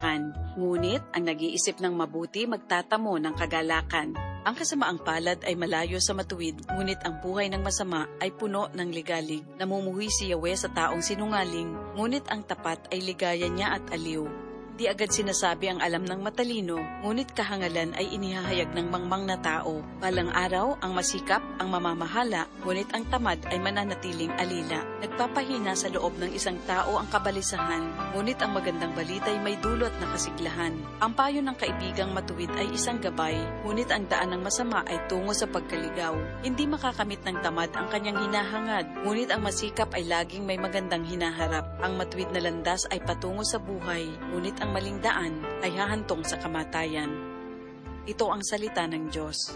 kagandahan. Ngunit ang nag-iisip ng mabuti magtatamo ng kagalakan. Ang kasamaang palad ay malayo sa matuwid, ngunit ang buhay ng masama ay puno ng ligalig. Namumuhay si Yahweh sa taong sinungaling, ngunit ang tapat ay ligaya niya at aliw. Di agad sinasabi ang alam ng matalino, ngunit kahangalan ay inihahayag ng mangmang na tao. Balang araw, ang masikap, ang mamamahala, ngunit ang tamad ay mananatiling alila. Nagpapahina sa loob ng isang tao ang kabalisahan, ngunit ang magandang balita ay may dulot na kasiglahan. Ang payo ng kaibigang matuwid ay isang gabay, ngunit ang daan ng masama ay tungo sa pagkaligaw. Hindi makakamit ng tamad ang kanyang hinahangad, ngunit ang masikap ay laging may magandang hinaharap. Ang matuwid na landas ay patungo sa buhay, ngunit ang maling daan ay hahantong sa kamatayan. Ito ang salita ng Diyos.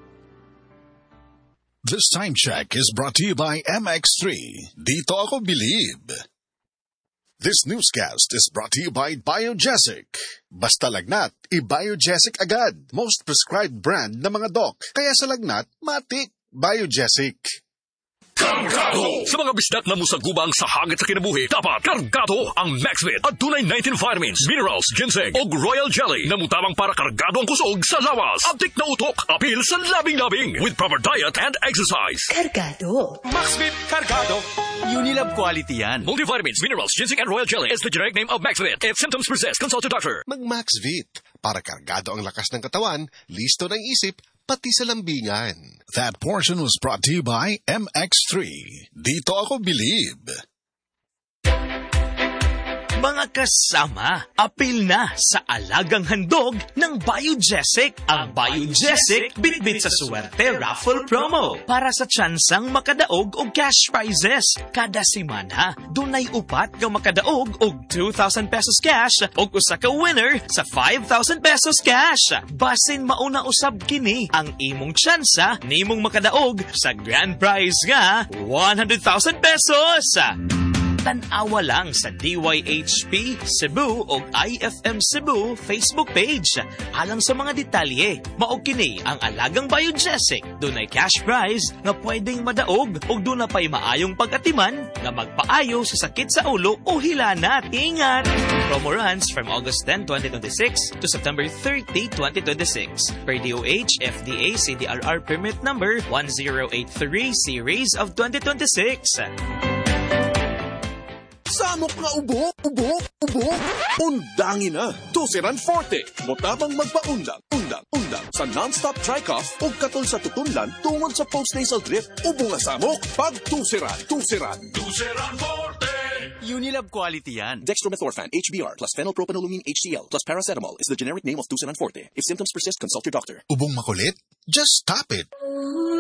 This time check is brought to you by MX3. Dito ako believe. This newscast is brought to you by Biogesic. Basta lagnat, i-Biogesic agad. Most prescribed brand ng mga doc. Kaya sa lagnat, matik. Biogesic. Kargado! Sa mga bisdak na musagubang sa hangit sa kinabuhi, dapat kargado ang MaxVit at tunay 19 vitamins, minerals, ginseng o royal jelly na mutabang para kargado ang kusog sa lawas. Abdik na utok, apil sa labing-labing with proper diet and exercise. Kargado. MaxVit Kargado. Unilab quality yan. Multivitamins, minerals, ginseng and royal jelly is the generic name of MaxVit. If symptoms persist, consult a doctor. Mag-MaxVit para kargado ang lakas ng katawan, listo ng isip, pati sa lambingan. That portion was brought to you by MX3. Dito ako believe. Mga kasama, apil na sa alagang handog ng Biogesic. Ang Biogesic bitbit sa swerte raffle promo para sa tsansang makadaog og cash prizes. Kada semana, dunay upat nga makadaog og 2,000 pesos cash og usa ka winner sa 5,000 pesos cash. Basin mauna usab kini ang imong tsansa nimong makadaog sa grand prize nga 100,000 pesos. Tan-awa lang sa DYHP Cebu o IFM Cebu Facebook page. Alang sa mga detalye, mao kini ang alagang Biogesic. Dunay cash prize nga pwedeng madaog o duna pa'y maayong pag-atiman nga magpaayo sa sakit sa ulo o hilanat. Ingat! Promo runs from August 10, 2026 to September 30, 2026 per DOH FDA CDRR permit number 1083 series of 2026. Samok nga ubo! Undangin na! Tusiran Forte! Motabang magpaundang, undang sa non-stop dry cough o katol sa tutunlan tungod sa post-nasal drip. Ubo nga samok! Pag-tusiran! Tusiran Forte! Unilab quality yan. Dextromethorphan, HBr, plus phenylpropanolamine HCl, plus paracetamol is the generic name of Tusiran Forte. If symptoms persist, consult your doctor. Ubong makulit? Just stop it.